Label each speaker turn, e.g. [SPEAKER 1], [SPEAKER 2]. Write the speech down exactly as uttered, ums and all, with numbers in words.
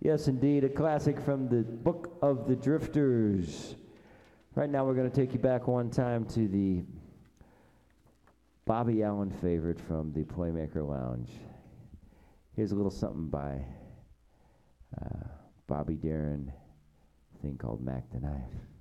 [SPEAKER 1] Yes, indeed, a classic from the Book of the Drifters. Right now, we're going to take you back one time to the Bobby Allen favorite from the Playmaker Lounge. Here's a little something by uh, Bobby Darin, a thing called Mac the Knife.